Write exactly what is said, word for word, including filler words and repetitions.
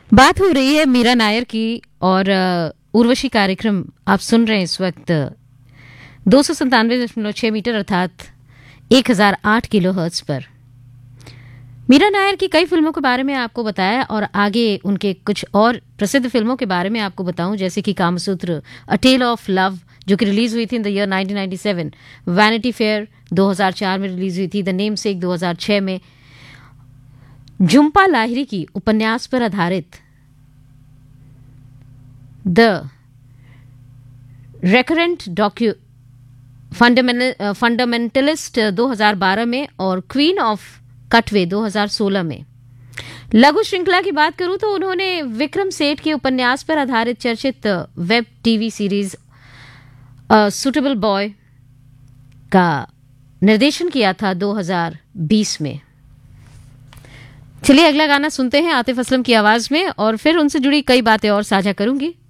बात हो रही है मीरा नायर की और अ, उर्वशी कार्यक्रम आप सुन रहे हैं इस वक्त दो सौ संतानवे दशमलव छह मीटर अर्थात एक हजार आठ किलो हर्ट्ज पर। मीरा नायर की कई फिल्मों के बारे में आपको बताया और आगे उनके कुछ और प्रसिद्ध फिल्मों के बारे में आपको बताऊं, जैसे कि कामसूत्र, अ टेल ऑफ लव जो कि रिलीज हुई थी in the year nineteen ninety seven, vanity fair दो हज़ार चार में रिलीज हुई थी, द नेम सेक दो हज़ार छह में, झुम्पा लाहिरी की उपन्यास पर आधारित द रेकरेंट डॉक्यू फंडामेंटलिस्ट दो हज़ार बारह में और क्वीन ऑफ कटवे दो हज़ार सोलह में। लघु श्रृंखला की बात करूं तो उन्होंने विक्रम सेठ के उपन्यास पर आधारित चर्चित web TV series suitable boy का निर्देशन किया था दो हज़ार बीस में। चलिए अगला गाना सुनते हैं आतिफ असलम की आवाज में और फिर उनसे जुड़ी कई बातें और साझा करूंगी।